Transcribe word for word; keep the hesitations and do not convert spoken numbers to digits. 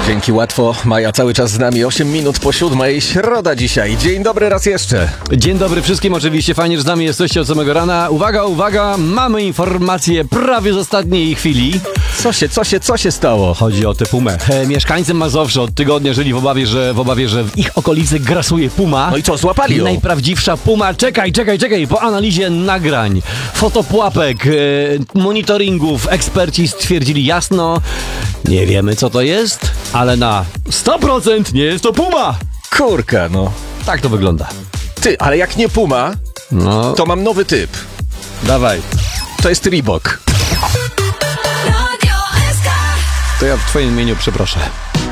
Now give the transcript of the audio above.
Dzięki, łatwo. Maja cały czas z nami, osiem minut po siódmej, środa dzisiaj. Dzień dobry raz jeszcze. Dzień dobry wszystkim, oczywiście fajnie, że z nami jesteście od samego rana. Uwaga, uwaga, mamy informację prawie z ostatniej chwili. Co się, co się, co się stało? Chodzi o tę pumę. E, mieszkańcy Mazowsza od tygodnia żyli w obawie, że w obawie, że w ich okolicy grasuje puma. No i co, złapali ją? Najprawdziwsza puma. Czekaj, czekaj, czekaj. Po analizie nagrań, fotopułapek, e, monitoringów, eksperci stwierdzili jasno, nie wiemy co to jest, ale na sto procent nie jest to puma. Kurka, no. Tak to wygląda. Ty, ale jak nie puma, No, to mam nowy typ. dawaj. To jest Reebok. To ja w twoim imieniu przeproszę.